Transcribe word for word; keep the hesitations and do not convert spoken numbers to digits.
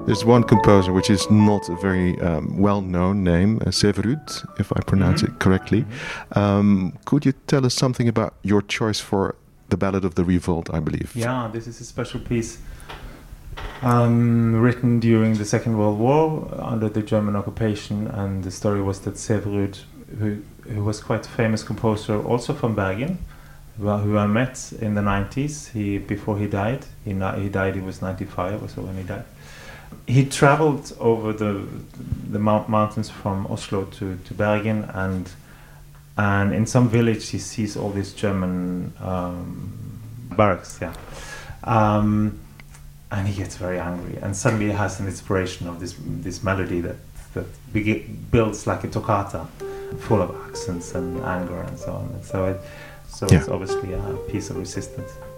There's one composer which is not a very um, well-known name, uh, Severud, if I pronounce Mhm. it correctly. Um, could you tell us something about your choice for the Ballad of the Revolt, I believe? Yeah, this is a special piece um, written during the Second World War under the German occupation, and the story was that Severud, who, who was quite a famous composer, also from Bergen, who, I- who I met in the nineties. He before he died, he ni- he died. He was ninety-five or so when he died. He traveled over the the mount- mountains from Oslo to, to Bergen, and and in some village he sees all these German um, barracks. Yeah. Um, and he gets very angry, and suddenly he has an inspiration of this this melody that that begi- builds like a toccata, full of accents and anger and so on. And so it, so Yeah. it's obviously a piece of resistance.